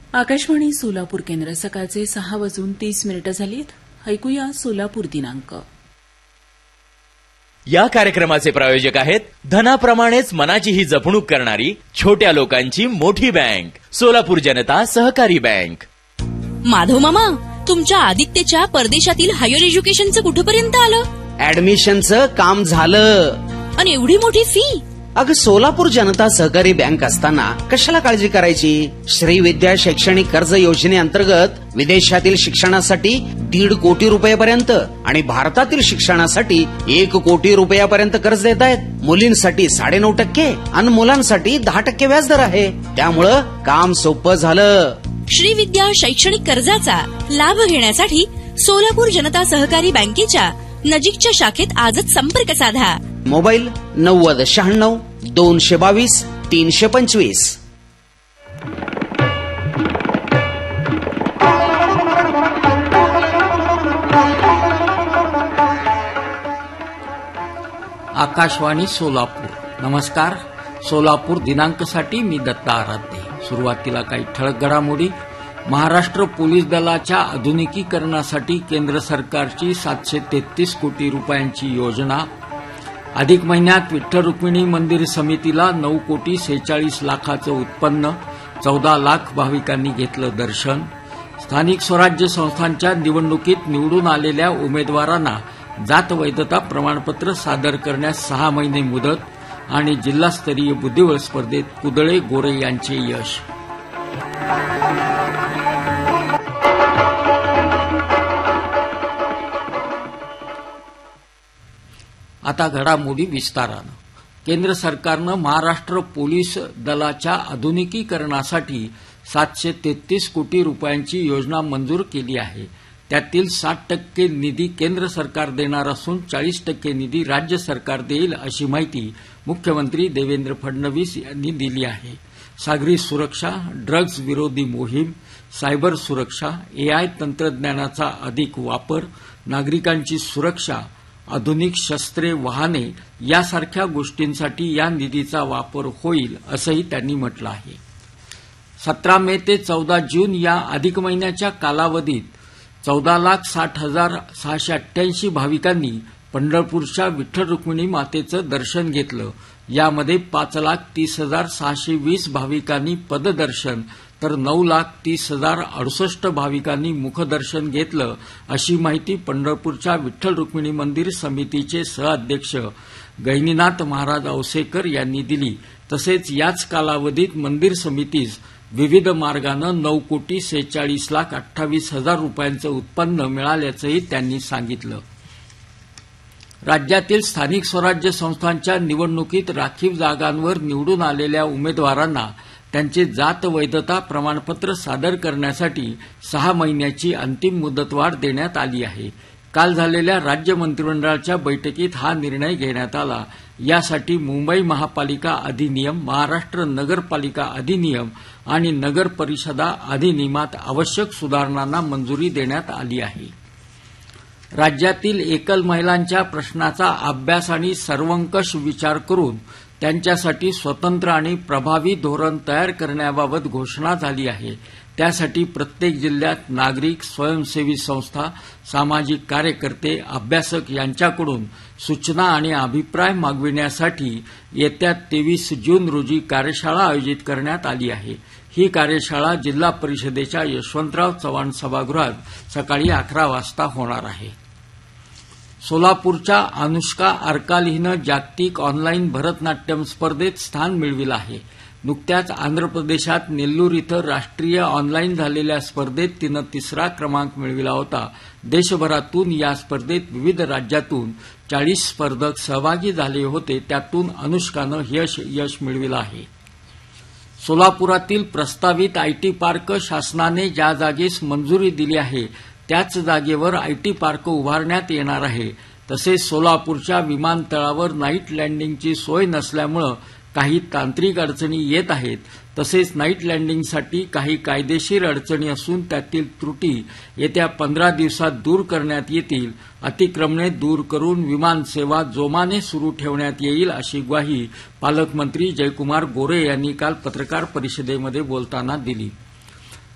आकाशवाणी सोलापूर केंद्र सकाळचे 6:30 झालीत. ऐकूया सोलापूर दिनांक. या कार्यक्रमाचे प्रायोजक आहेत धनाप्रमाणेच मनाचीही जपणूक करणारी छोट्या लोकांची मोठी बँक सोलापूर जनता सहकारी बँक. माधव मामा, तुमच्या आदित्यच्या परदेशातील हायर एज्युकेशनचं कुठपर्यंत आलं? ऍडमिशनचं काम झालं. आणि एवढी मोठी फी? अगं, सोलापूर जनता सहकारी बँक असताना कशाला काळजी करायची? श्री विद्या शैक्षणिक कर्ज योजनेअंतर्गत विदेशातील शिक्षणासाठी 1.5 कोटी रुपयापर्यंत आणि भारतातील शिक्षणासाठी 1 कोटी रुपयापर्यंत कर्ज देत आहेत. मुलींसाठी 9.5% आणि मुलांसाठी 10% व्याजदर आहे. त्यामुळं काम सोपं झालं. श्री विद्या शैक्षणिक कर्जाचा लाभ घेण्यासाठी सोलापूर जनता सहकारी बँकेच्या नजीकच्या शाखेत आजच संपर्क साधा. मोबाईल 9096-222-325. आकाशवाणी सोलापूर. नमस्कार. सोलापूर दिनांकसाठी मी दत्ता आराध्य. सुरुवातीला काही ठळक घडामोडी. महाराष्ट्र पोलीस दलाच्या आधुनिकीकरणासाठी केंद्र सरकारची 733 कोटी रुपयांची योजना. अधिक महिन्यात विठ्ठल रुक्मिणी मंदिर समितीला 9,46,00,000 उत्पन्न. 14 लाख भाविकांनी घेतलं दर्शन. स्थानिक स्वराज्य संस्थांच्या निवडणुकीत निवडून आलेल्या उमेदवारांना जात वैधता प्रमाणपत्र सादर करण्यास 6 महिने मुदत. आणि जिल्हास्तरीय बुद्धिबळ स्पर्धेत कुदळे गोरे यांचे यश. आता घडामोडी विस्तारानं. केंद्र सरकारनं महाराष्ट्र पोलीस दलाच्या आधुनिकीकरणासाठी 733 कोटी रुपयांची योजना मंजूर केली आहे. त्यातील 60% निधी केंद्र सरकार देणार असून 40% निधी राज्य सरकार देईल, अशी माहिती मुख्यमंत्री देवेंद्र फडणवीस यांनी दिली आहे. सागरी सुरक्षा, ड्रग्ज विरोधी मोहीम, सायबर सुरक्षा, AI तंत्रज्ञानाचा अधिक वापर, नागरिकांची सुरक्षा, आधुनिक शस्त्रे, वाहने यासारख्या गोष्टींसाठी या निधीचा वापर होईल, असंही त्यांनी म्हटलं आहे. 17 मे ते 14 जून या अधिक महिन्याच्या कालावधीत 14,60,688 भाविकांनी पंढरपूरच्या विठ्ठल रुक्मिणी मातेचं दर्शन घेतलं. यामध्ये 5,30,620 भाविकांनी पददर्शन तर 9,30,068 भाविकांनी मुखदर्शन घेतलं, अशी माहिती पंढरपूरच्या विठ्ठल रुक्मिणी मंदिर समितीचे सहअध्यक्ष गहिनीनाथ महाराज औसेकर यांनी दिली. तसेच याच कालावधीत मंदिर समितीस विविध मार्गानं 9,46,28,000 रुपयांचं उत्पन्न मिळाल्याचंही त्यांनी सांगितलं. राज्यातील स्थानिक स्वराज्य संस्थांच्या निवडणुकीत राखीव जागांवर निवडून आलेल्या उमेदवारांना त्यांचे जात वैधता प्रमाणपत्र सादर करण्यासाठी 6 महिन्याची अंतिम मुदतवाढ देण्यात आली आहे. काल झालेल्या राज्य मंत्रिमंडळाच्या बैठकीत हा निर्णय घेण्यात आला. यासाठी मुंबई महापालिका अधिनियम, महाराष्ट्र नगरपालिका अधिनियम आणि नगर परिषदा अधिनियमात आवश्यक सुधारणांना मंजुरी देण्यात आली आहे. राज्यातील एकल महिलांच्या प्रश्नाचा अभ्यास आणि सर्वंकष विचार करून त्यांच्यासाठी स्वतंत्र आणि प्रभावी धोरण तयार करण्याबाबत घोषणा झाली आहे. त्यासाठी प्रत्येक जिल्ह्यात नागरिक, स्वयंसेवी संस्था, सामाजिक कार्यकर्ते, अभ्यासक यांच्याकडून सूचना आणि अभिप्राय मागविण्यासाठी येत्या 23 जून रोजी कार्यशाळा आयोजित करण्यात आली आहे. ही कार्यशाळा जिल्हा परिषदेच्या यशवंतराव चव्हाण सभागृहात सकाळी 11 वाजता होणार आहे. सोलापूरच्या अनुष्का अर्काल हिनं जागतिक ऑनलाईन भरतनाट्यम स्पर्धेत स्थान मिळविलं आहे. नुकत्याच आंध्र प्रदेशात नेल्लूर इथं राष्ट्रीय ऑनलाईन झालेल्या स्पर्धेत तिनं 3रा क्रमांक मिळविला होता. देशभरातून या स्पर्धेत विविध राज्यातून 40 स्पर्धक सहभागी झाले होते. त्यातून अनुष्कानं यश मिळविलं आहे. सोलापुरातील प्रस्तावित आयटी पार्क शासनाने ज्या जागेस मंजुरी दिली आहे त्याच जागेवर आयटी पार्क उभारण्यात येणार आहे. तसेच सोलापूरच्या विमानतळावर नाईट लँडिंगची सोय नसल्यामुळे काही तांत्रिक अडचणी येत आहेत. तसेच नाईट लँडिंगसाठी काही कायदेशीर अडचणी असून त्यातील त्रुटी येत्या 15 दिवसात दूर करण्यात येतील. अतिक्रमणे दूर करून विमानसेवा जोमाने सुरू ठेवण्यात येईल, अशी ग्वाही पालकमंत्री जयकुमार गोरे यांनी काल पत्रकार परिषदेमध्ये बोलताना दिली.